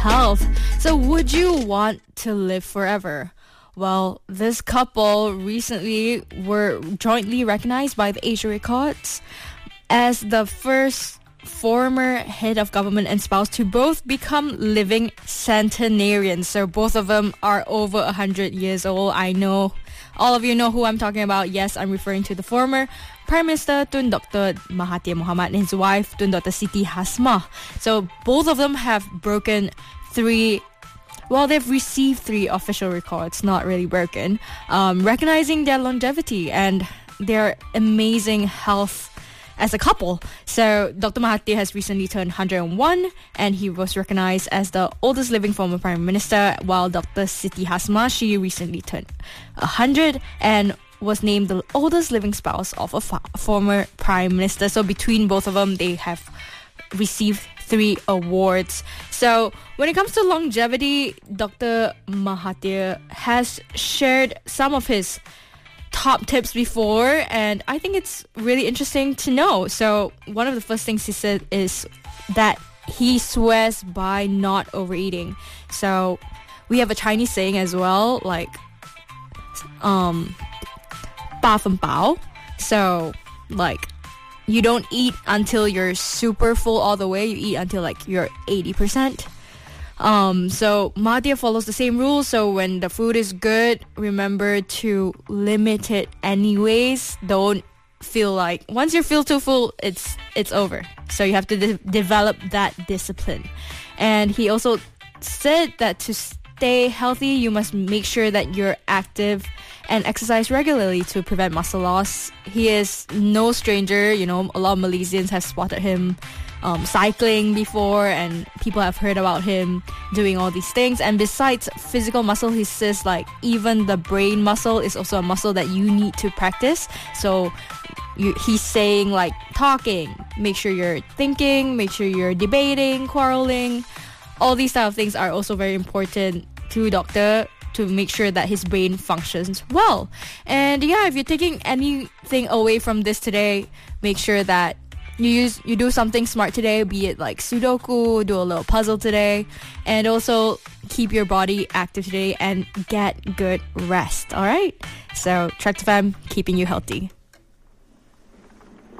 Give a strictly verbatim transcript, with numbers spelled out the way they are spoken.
health. So would you want to live forever? Well, this couple recently were jointly recognized by the Asia Records as the first former head of government and spouse to both become living centenarians. So both of them are over one hundred years old. I know all of you know who I'm talking about. Yes, I'm referring to the former Prime Minister Tun Doctor Mahathir Mohamad and his wife Tun Doctor Siti Hasmah. So both of them have broken three Well, they've received three official records, not really broken, um, recognizing their longevity and their amazing health as a couple. So Doctor Mahathir has recently turned one hundred one and he was recognized as the oldest living former Prime Minister, while Doctor Siti Hasmah, she recently turned one hundred and was named the oldest living spouse of a fa- former Prime Minister. So between both of them, they have received three awards. So when it comes to longevity, Doctor Mahathir has shared some of his top tips before, and I think it's really interesting to know. So one of the first things he said is that he swears by not overeating. So we have a Chinese saying as well, like um 八分饱. So like you don't eat until you're super full all the way. You eat until like you're eighty percent. Um, so Mahathir follows the same rules. So when the food is good, remember to limit it anyways. Don't feel like once you feel too full, it's it's over. So you have to de- develop that discipline. And he also said that to stay healthy, you must make sure that you're active and exercise regularly to prevent muscle loss. He is no stranger. You know, a lot of Malaysians have spotted him um, cycling before, and people have heard about him doing all these things. And besides physical muscle, he says like even the brain muscle is also a muscle that you need to practice. So you, he's saying like talking, make sure you're thinking, make sure you're debating, quarreling. All these type of things are also very important to doctor to make sure that his brain functions well. And yeah, if you're taking anything away from this today, make sure that you use you do something smart today, be it like Sudoku, do a little puzzle today, and also keep your body active today and get good rest. All right, so Tractor Fam, keeping you healthy.